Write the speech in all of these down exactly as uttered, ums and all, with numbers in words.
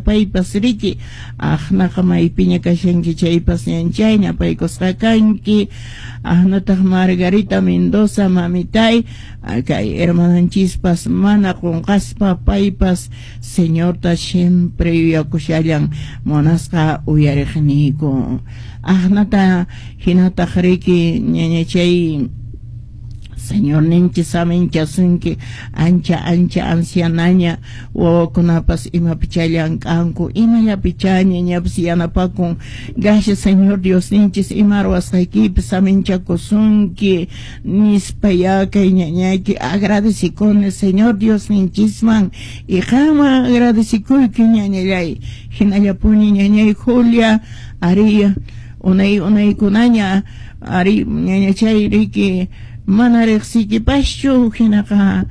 paypas riki ajnaqa maypiña kashanki chaypas ñanchay ñapaykosqa kanki ajnataq Margarita Mendoza mamitay kay hermananchispas mana qunqaspa paypas señorta siempre yuyakushallan munasqa uyariqniyku ajnata hinataq riki ñañachay señor ninchis saminchasunki ancha ancha ancianaña wawakunapas imapichallan kanku imallapichaña ñapis yanapakun gracias señor Dios ninchis imarwasqaykipis saminchakusunki nispa yakay ñañayki agradecikuni señor Dios ninchisman y qama agradecikuyki ñañallay hinallapuni ñañay Julia ari unay unaykunaña ari ñañachay riki mana riqsikipaschu hinaqa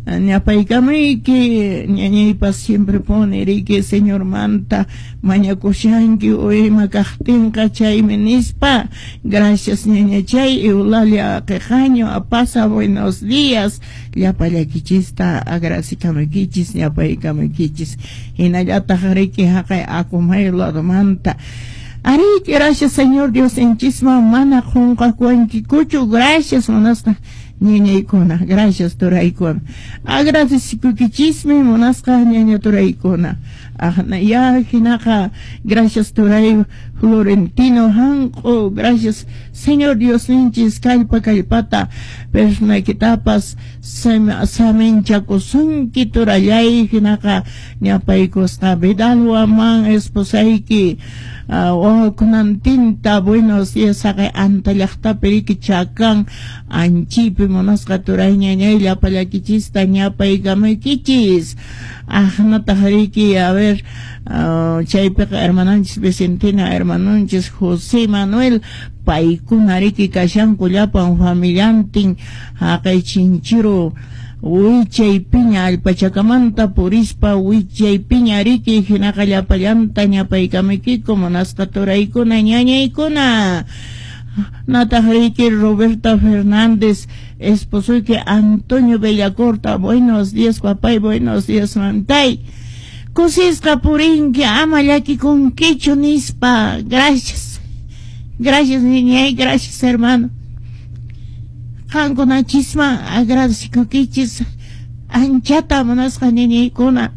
ñapaykamuyki ñañaypas siempre pone riki señor manta mañakushanki uyma kaqtinqa chaymi nispa gracias ñañachay Eulalia Quejaño apasa buenos días llapallakichista agradecikamukichis ñapaykamukichis hinallataq riki haqay akumay ladumanta ari gracias señor Dios enchisma mana qunqakuankikuchu gracias munasqa ñañaykuna gracias turaykuna agradecikukichismi munasqa ñaña turaykuna ajna ya hinaqa gracias turay Florentino hanqu gracias señor Dios ninchis kallpa kallpata personaykitapas saminchakusunki turallay hinaqa ñapaykusqa Vidalwaman esposayki wawakunantinta buenos días haqay antallaqtapi riki chakan anchipi munasqa turay ñañay llapallakichista ñapaykamaykichis ajnataq riki a ver uh, chaypiqa hermananchis Vicentina hermananchis José Manuel paykuna riki kashanku llapan familiantin haqay chinchiro wichaypiña alpachakamanta purispa wichaypiña riki hinaqa llapallanta ñapaykamuykiku munasqa turaykuna ñañaykuna nataq riki Roberta Fernández esposuyki Antonio Bellacorta buenos días papay buenos días mantay kusisqa purinki ama llakikunkichu nispa gracias gracias niñay gracias hermano qankunachisma agradecikukichis anchata munasqa niñaykuna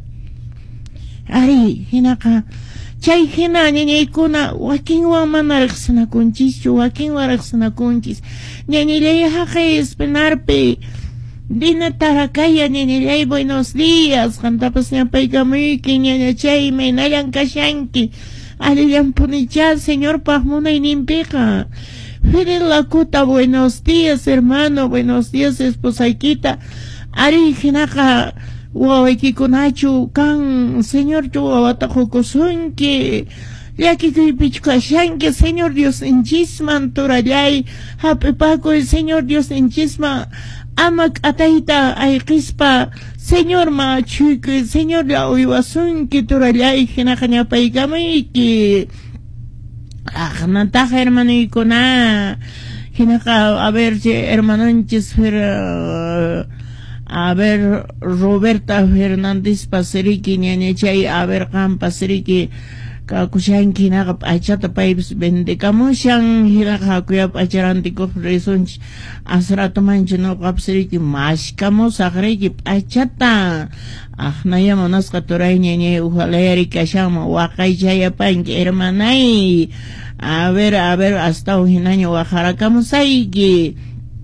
ari hinaqa chay hina niñaykuna wakinwan mana riqsinakunchischu wakinwan riqsinakunchis ñañillay haqay espinarpi Dina tarakaya niñillay buenos días qantapas ñapaykamuyki ñañachay maynayan kashanki alillan punicha señor paqmunayninpiqa Fidel Lacuta, buenos días, hermano, buenos días, esposaykita. Ari hinaqa wawaykikunachu kan, señor chuwawata hukusunki. Llakikuypichu kashanki, señor Dios enchisman turallay. Hapipakuy, señor Dios enchisman. Amak atayta ayqispa, señor machuykuy, señor la uywasunki turallay hinaqa ñapaykamuyki. Ajnataq hermanoykuna hinaqa a ver hermananchis uh, a ver Roberta Fernández pasiriki ñañachay a ver qan pasiriki kakushanki hinaqa p'achata paypis bendekamushan hinaqa hakuyap p'acharantikuq risunchis asratumanchu nuqapas riki mashkamusaq riki p'achata ajnaya munasqa turay ñañay ujalari kashanman waqaychayapanki hermanay a ver a ver hasta hinaña wajarakamusayki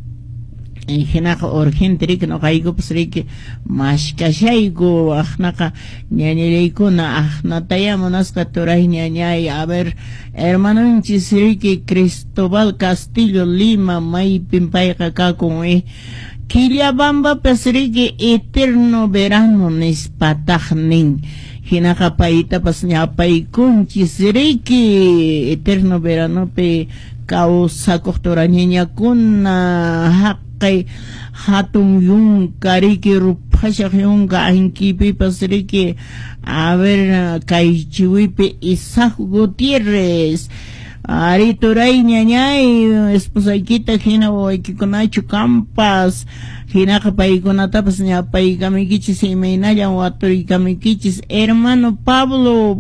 hinaqa urgente riki nuqaykupas riki mashkashayku ajnaqa ñañillaykuna ajnataya munasqa turay ñañay a ver hermananchis riki Cristobal Castillo Lima maypin payqa kakun eh Quillabamba pesriki eterno verano nispataqnin hinaqa paytapas ñapaykunchis riki eterno veranopi kawsakuq turañañakuna haqay hatun yunka riki rupashaq yunka ankipipas riki a ver kaychiwipi Isaac Gutiérrez ari turay ñañay esposaykita hina wawaykikunachu kampas hinaqa paykunatapas ñapaykamuykichis imaynallan waturikamikichis hermano Pablo